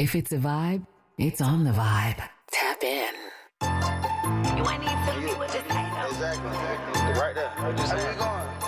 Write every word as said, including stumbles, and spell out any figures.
If it's a vibe, it's on the vibe. Tap in. You ain't need to tell me what to say, though. Exactly. Right there. How we going?